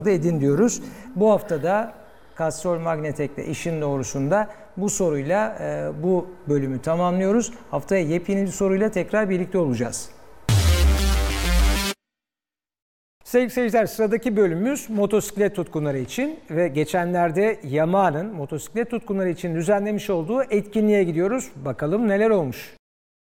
edin diyoruz. Bu haftada Castrol Magnetek'te işin doğrusunda bu soruyla bu bölümü tamamlıyoruz. Haftaya yepyeni bir soruyla tekrar birlikte olacağız. Sevgili seyirciler, sıradaki bölümümüz motosiklet tutkunları için ve geçenlerde Yamaha'nın motosiklet tutkunları için düzenlemiş olduğu etkinliğe gidiyoruz. Bakalım neler olmuş.